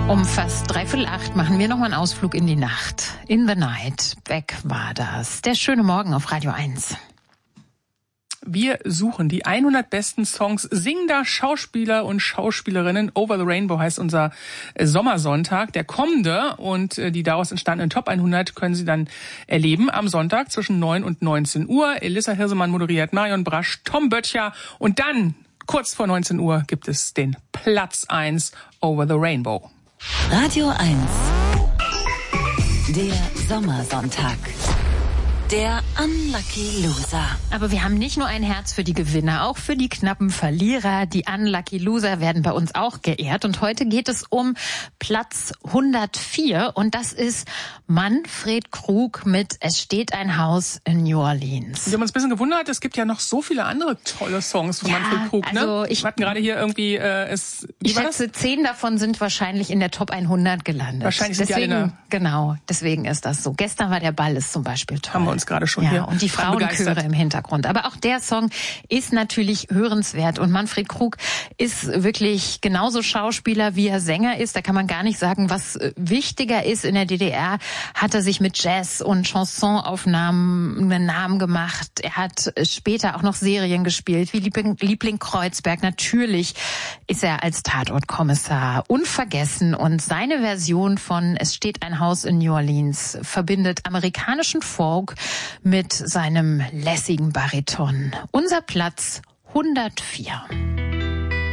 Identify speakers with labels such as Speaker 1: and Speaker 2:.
Speaker 1: Um fast 7:45 machen wir nochmal einen Ausflug in die Nacht. In the Night. Beck war das. Der schöne Morgen auf Radio 1.
Speaker 2: Wir suchen die 100 besten Songs singender Schauspieler und Schauspielerinnen. Over the Rainbow heißt unser Sommersonntag, der kommende. Und die daraus entstandenen Top 100 können Sie dann erleben am Sonntag zwischen 9 und 19 Uhr. Elissa Hirsemann moderiert, Marion Brasch, Tom Böttcher. Und dann, kurz vor 19 Uhr, gibt es den Platz 1 Over the Rainbow.
Speaker 3: Radio 1. Der Sommersonntag. Der Unlucky Loser.
Speaker 1: Aber wir haben nicht nur ein Herz für die Gewinner, auch für die knappen Verlierer. Die Unlucky Loser werden bei uns auch geehrt. Und heute geht es um Platz 104. Und das ist Manfred Krug mit Es steht ein Haus in New Orleans.
Speaker 2: Wir haben uns ein bisschen gewundert, es gibt ja noch so viele andere tolle Songs von Manfred Krug.
Speaker 1: Also
Speaker 2: wir hatten gerade hier irgendwie...
Speaker 1: ich schätze, 10 davon sind wahrscheinlich in der Top 100 gelandet.
Speaker 2: Wahrscheinlich sind
Speaker 1: deswegen,
Speaker 2: die alle...
Speaker 1: Genau, deswegen ist das so. Gestern war der Ball ist zum Beispiel toll.
Speaker 2: Haben wir uns gerade schon hier
Speaker 1: und die Frauenchöre im Hintergrund. Aber auch der Song ist natürlich hörenswert. Und Manfred Krug ist wirklich genauso Schauspieler, wie er Sänger ist. Da kann man gar nicht sagen, was wichtiger ist. In der DDR hat er sich mit Jazz- und Chansonaufnahmen einen Namen gemacht. Er hat später auch noch Serien gespielt, wie Liebling Kreuzberg. Natürlich ist er als Tatortkommissar unvergessen. Und seine Version von Es steht ein Haus in New Orleans verbindet amerikanischen Folk mit seinem lässigen Bariton. Unser Platz 104.